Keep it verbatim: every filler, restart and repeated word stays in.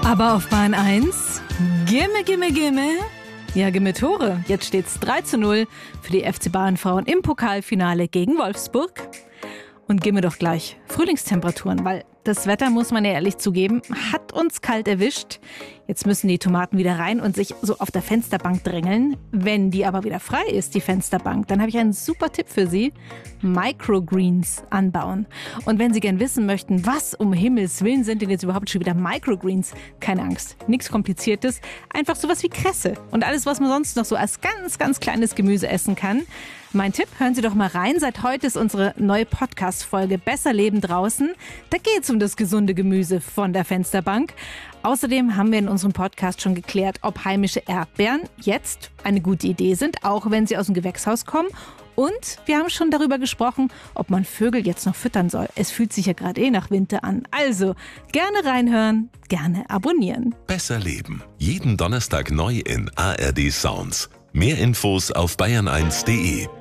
Aber auf Bahn eins, gimme, gimme, gimme. Ja, gimme Tore. Jetzt steht's drei zu null für die F C Bayern-Frauen im Pokalfinale gegen Wolfsburg. Und gimme doch gleich Frühlingstemperaturen, weil das Wetter, muss man ja ehrlich zugeben, hat uns kalt erwischt. Jetzt müssen die Tomaten wieder rein und sich so auf der Fensterbank drängeln. Wenn die aber wieder frei ist, die Fensterbank, dann habe ich einen super Tipp für Sie. Microgreens anbauen. Und wenn Sie gern wissen möchten, was um Himmels Willen sind denn jetzt überhaupt schon wieder Microgreens? Keine Angst, nichts Kompliziertes. Einfach sowas wie Kresse und alles, was man sonst noch so als ganz, ganz kleines Gemüse essen kann. Mein Tipp, hören Sie doch mal rein. Seit heute ist unsere neue Podcast-Folge Besser Leben draußen. Da geht es um das gesunde Gemüse von der Fensterbank. Außerdem haben wir in unserem Podcast schon geklärt, ob heimische Erdbeeren jetzt eine gute Idee sind, auch wenn sie aus dem Gewächshaus kommen. Und wir haben schon darüber gesprochen, ob man Vögel jetzt noch füttern soll. Es fühlt sich ja gerade eh nach Winter an. Also gerne reinhören, gerne abonnieren. Besser leben. Jeden Donnerstag neu in A R D Sounds. Mehr Infos auf bayern eins punkt de.